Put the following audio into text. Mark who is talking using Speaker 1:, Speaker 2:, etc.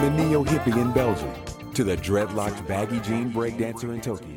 Speaker 1: the neo-hippie in Belgium to the dreadlocked baggy jean breakdancer in Tokyo.